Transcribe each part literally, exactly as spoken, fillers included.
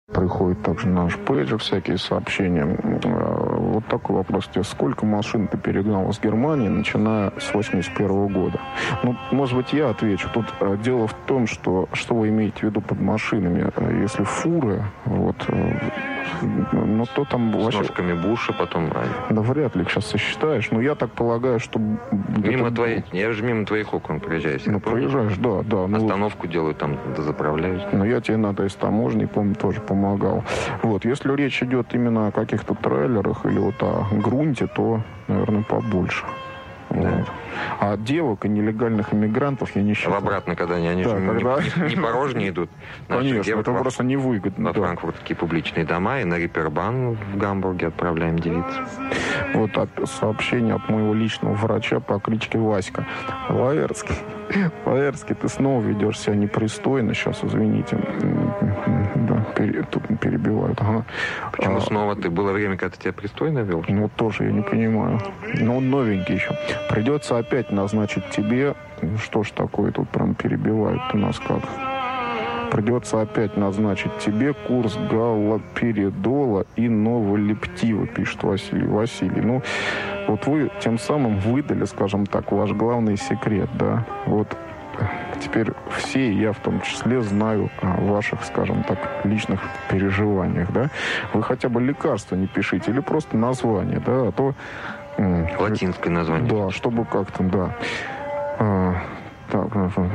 Приходит также на наш пейджер всякие сообщения. Вот такой вопрос тебе. Сколько машин ты перегнал из Германии, начиная с восемьдесят первого года? Ну, может быть, я отвечу. Тут э, дело в том, что что вы имеете в виду под машинами? Если фуры, вот, э, ну, то там... С вообще... ножками Буша потом... Да вряд ли их сейчас сосчитаешь. Но я так полагаю, что... Мимо твоих... Я же мимо твоих окон проезжаю. Ну, проезжаешь, да, да. Ну, остановку делаю, там дозаправляюсь. Но я тебе надо из таможни, помню, тоже помогал. Вот, если речь идет именно о каких-то трейлерах или вот о грунте, то, наверное, побольше. Да. Вот. А девок и нелегальных иммигрантов я не считаю. В обратно, когда они, они да, же когда... не, не порожние идут. Конечно, это во... просто невыгодно. Во да. Франкфурте такие публичные дома, и на Рипербан в Гамбурге отправляем девиц. Вот сообщение от моего личного врача по кличке Васька. Лаэрский, Лаэрский, ты снова ведешь себя непристойно. Сейчас, извините. Да, пере... тут перебивают. Ага. Почему а... снова ты? Было время, когда ты тебя пристойно вел? Ну, тоже я не понимаю. Ну, он новенький еще. Придется опять назначить тебе... Что ж такое, тут прям перебивают у нас как. Придется опять назначить тебе курс галоперидола и новолептива, пишет Василий. Василий, ну, вот вы тем самым выдали, скажем так, ваш главный секрет, да. Вот теперь все, я в том числе, знаю о ваших, скажем так, личных переживаниях, да. Вы хотя бы лекарства не пишите или просто название, да, а то... Латинское название. Да, чтобы как-то, да. А, так,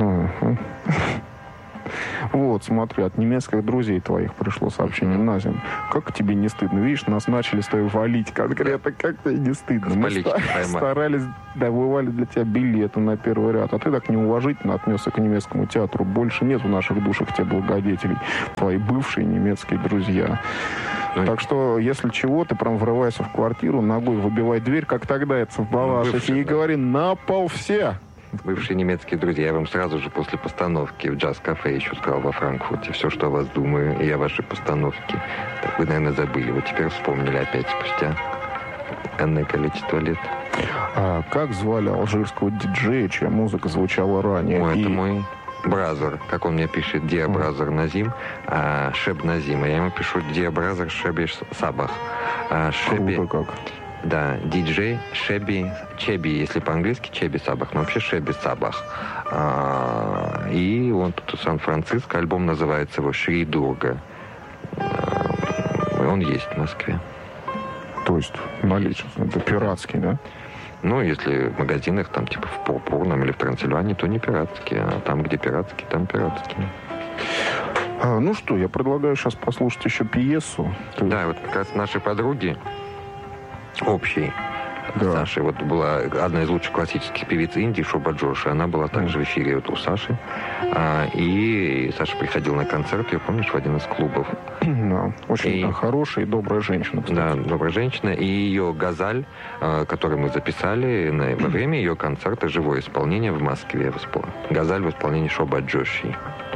вот, смотри, от немецких друзей твоих пришло сообщение. Назим, как тебе не стыдно? Видишь, нас начали с тобой валить конкретно. Как тебе не стыдно? Мы старались, да, вывали для тебя билеты на первый ряд, а ты так неуважительно отнесся к немецкому театру. Больше нет в наших душах тебе благодетелей. Твои бывшие немецкие друзья. Ну, так что, если чего, ты прям врывайся в квартиру, ногой выбивай дверь, как тогда это в Балашихе, и да. говори: на пол все! Бывшие немецкие друзья, я вам сразу же после постановки в джаз-кафе еще сказал во Франкфурте все, что о вас думаю, и о вашей постановке. Так вы, наверное, забыли. Вот теперь вспомнили опять спустя энное количество лет. А как звали алжирского диджея, чья музыка звучала ранее? О, и... это мой бразер, как он мне пишет, Dear Brother Назим, а, Шеб Назим, а я ему пишу Dear Brother Шеби Сабах. А, Шеби... Круто как. Да, диджей Шеби, Чеби, если по-английски Чеби Сабах, но вообще Шеби Сабах. А, и он тут в Сан-Франциско, альбом называется его Шри Дурга. А, он есть в Москве. То есть, наличие, это пиратский, да? Ну, если в магазинах, там, типа, в Пурпурном или в Трансильвании, то не пиратские, а там, где пиратские, там пиратские. А, ну что, я предлагаю сейчас послушать еще пьесу. Ты... Да, вот как раз наши подруги общей, да. Саши, вот была одна из лучших классических певиц Индии, Шоба Джоши, она была также в эфире вот у Саши, а, и Саша приходил на концерт, ее помнишь, в один из клубов. Да, очень и, да, хорошая и добрая женщина, кстати. Да, добрая женщина, и ее газаль, а, которую мы записали на, во время ее концерта, живое исполнение в Москве, газаль в исполнении Шоба Джоши.